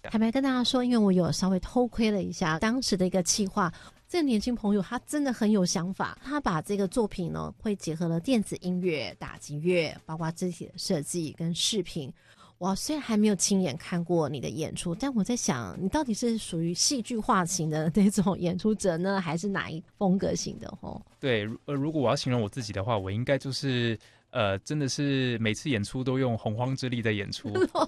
坦白跟大家说，因为我有稍微偷窥了一下当时的一个企划，这个年轻朋友他真的很有想法，他把这个作品呢会结合了电子音乐、打击乐，包括肢体的设计跟视频。我虽然还没有亲眼看过你的演出，但我在想你到底是属于戏剧化型的那种演出者呢，还是哪一风格型的对，如果我要形容我自己的话，我应该就是真的是每次演出都用洪荒之力在演出